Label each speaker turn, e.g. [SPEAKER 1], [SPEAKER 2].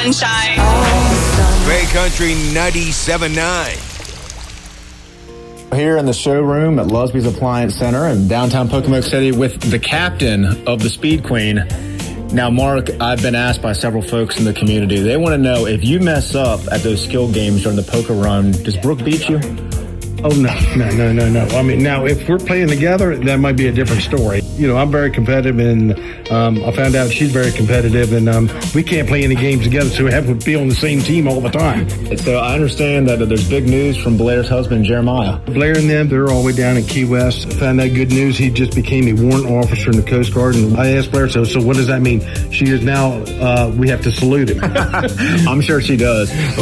[SPEAKER 1] sunshine.
[SPEAKER 2] Bay Country 97.9.
[SPEAKER 3] Here in the showroom at Lusby's Appliance Center in downtown Pocomoke City with the captain of the Speed Queen. Now, Mark, I've been asked by several folks in the community. They want to know, if you mess up at those skill games during the poker run, does Brooke beat you?
[SPEAKER 4] Oh, no. I mean, now, if we're playing together, that might be a different story. You know, I'm very competitive, and I found out she's very competitive, and we can't play any games together, so we have to be on the same team all the time.
[SPEAKER 3] So I understand that there's big news from Blair's husband, Jeremiah.
[SPEAKER 4] Blair and them, they're all the way down in Key West. Found that good news. He just became a warrant officer in the Coast Guard, and I asked Blair, so what does that mean? She is now, we have to salute him.
[SPEAKER 3] I'm sure she does.